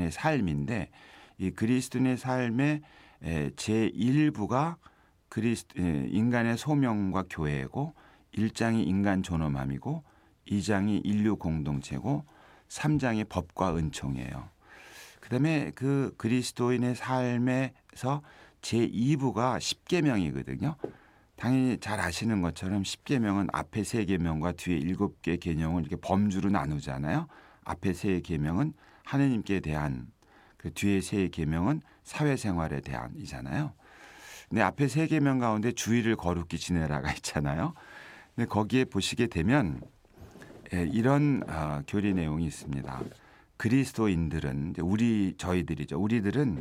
그리스도인의 삶인데 이 그리스도인의 삶의 제1부가 인간의 소명과 교회고 1장이 인간 존엄함이고 2장이 인류 공동체고 3장이 법과 은총이에요. 그다음에 그 그리스도인의 삶에서 제2부가 십계명이거든요. 당연히 잘 아시는 것처럼 십계명은 앞에 3계명과 뒤에 7개 계명을 이렇게 범주로 나누잖아요. 앞에 3계명은 하느님께 대한, 그 뒤에 3계명은 사회생활에 대한이잖아요. 근데 앞에 3계명 가운데 주의를 거룩히 지내라가 있잖아요. 근데 거기에 보시게 되면 이런 교리 내용이 있습니다. 그리스도인들은 저희들이죠. 우리들은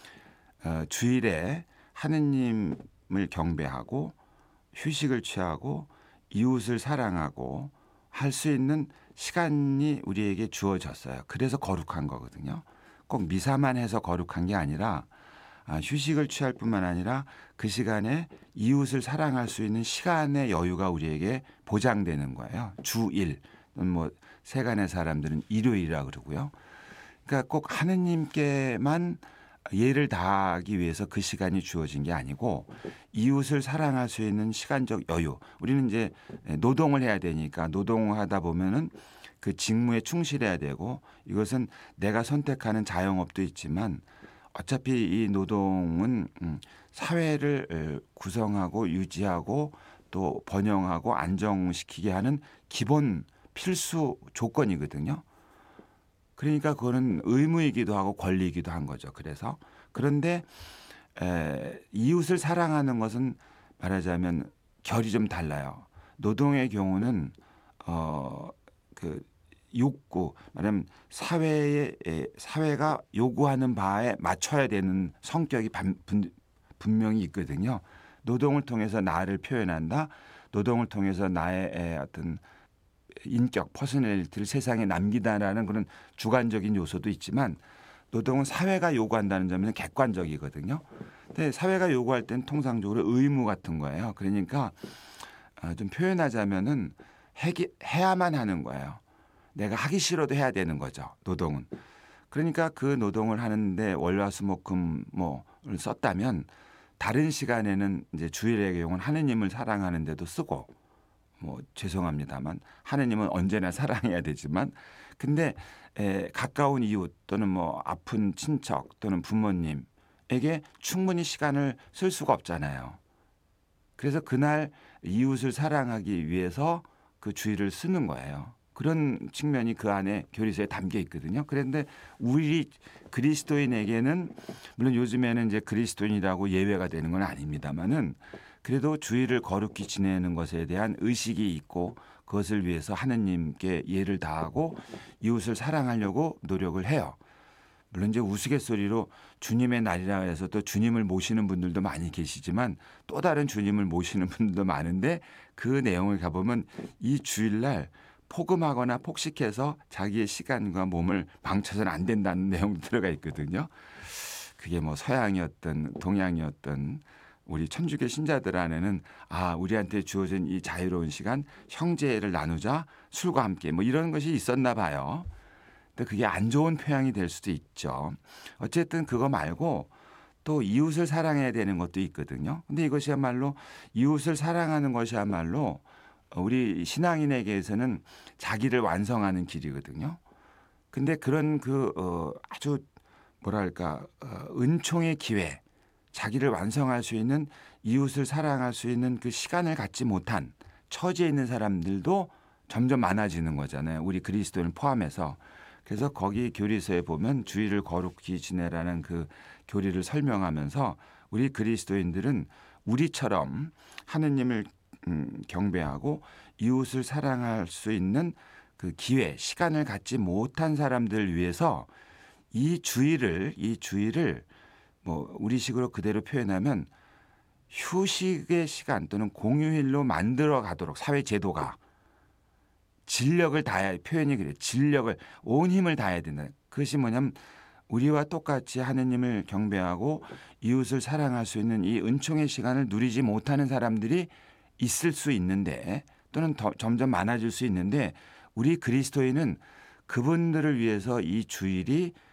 주일에 하느님을 경배하고 휴식을 취하고 이웃을 사랑하고 할 수 있는 시간이 우리에게 주어졌어요. 그래서 거룩한 거거든요. 꼭 미사만 해서 거룩한 게 아니라 휴식을 취할 뿐만 아니라 그 시간에 이웃을 사랑할 수 있는 시간의 여유가 우리에게 보장되는 거예요. 주일, 뭐 세간의 사람들은 일요일이라 그러고요. 그러니까 꼭 하느님께만 예를 다하기 위해서 그 시간이 주어진 게 아니고 이웃을 사랑할 수 있는 시간적 여유. 우리는 이제 노동을 해야 되니까 노동하다 보면은 그 직무에 충실해야 되고 이것은 내가 선택하는 자영업도 있지만 어차피 이 노동은 사회를 구성하고 유지하고 또 번영하고 안정시키게 하는 기본 필수 조건이거든요. 그러니까 그거는 의무이기도 하고 권리이기도 한 거죠. 그래서 그런데 이웃을 사랑하는 것은 말하자면 결이 좀 달라요. 노동의 경우는 그 욕구, 말하면 사회가 요구하는 바에 맞춰야 되는 성격이 분명히 있거든요. 노동을 통해서 나를 표현한다. 노동을 통해서 나의 어떤 인격, 퍼스널리티를 세상에 남기다라는 그런 주관적인 요소도 있지만 노동은 사회가 요구한다는 점에서 객관적이거든요. 근데 사회가 요구할 때는 통상적으로 의무 같은 거예요. 그러니까 좀 표현하자면은 해야만 하는 거예요. 내가 하기 싫어도 해야 되는 거죠. 노동은. 그러니까 그 노동을 하는데 월화수목금을 썼다면 다른 시간에는 이제 주일의 경우는 하느님을 사랑하는 데도 쓰고 죄송합니다만 하느님은 언제나 사랑해야 되지만 근데 가까운 이웃 또는 아픈 친척 또는 부모님에게 충분히 시간을 쓸 수가 없잖아요. 그래서 그날 이웃을 사랑하기 위해서 그 주일을 쓰는 거예요. 그런 측면이 그 안에 교리서에 담겨 있거든요. 그런데 우리 그리스도인에게는 물론 요즘에는 이제 그리스도인이라고 예외가 되는 건 아닙니다만은 그래도 주일을 거룩히 지내는 것에 대한 의식이 있고 그것을 위해서 하느님께 예를 다하고 이웃을 사랑하려고 노력을 해요. 물론 이제 우스갯소리로 주님의 날이라 해서 또 주님을 모시는 분들도 많이 계시지만 또 다른 주님을 모시는 분들도 많은데 그 내용을 가보면 이 주일날 포금하거나 폭식해서 자기의 시간과 몸을 망쳐서는 안 된다는 내용도 들어가 있거든요. 그게 서양이었든 동양이었든 우리 천주교 신자들 안에는 우리한테 주어진 이 자유로운 시간 형제를 나누자 술과 함께 이런 것이 있었나 봐요. 근데 그게 안 좋은 표현이 될 수도 있죠. 어쨌든 그거 말고 또 이웃을 사랑해야 되는 것도 있거든요. 근데 이것이야말로 이웃을 사랑하는 것이야말로 우리 신앙인에게서는 자기를 완성하는 길이거든요. 근데 그런 아주 은총의 기회, 자기를 완성할 수 있는 이웃을 사랑할 수 있는 그 시간을 갖지 못한 처지에 있는 사람들도 점점 많아지는 거잖아요. 우리 그리스도인을 포함해서. 그래서 거기 교리서에 보면 주일을 거룩히 지내라는 그 교리를 설명하면서 우리 그리스도인들은 우리처럼 하느님을 경배하고 이웃을 사랑할 수 있는 그 기회, 시간을 갖지 못한 사람들을 위해서 이 주일을 우리식으로 그대로 표현하면 휴식의 시간 또는 공휴일로 만들어 가도록 사회 제도가 진력을 다해야 표현이 그래요. 진력을 온 힘을 다해야 된다. 그것이 뭐냐면 우리와 똑같이 하느님을 경배하고 이웃을 사랑할 수 있는 이 은총의 시간을 누리지 못하는 사람들이 있을 수 있는데 또는 점점 많아질 수 있는데 우리 그리스도인은 그분들을 위해서 이 주일이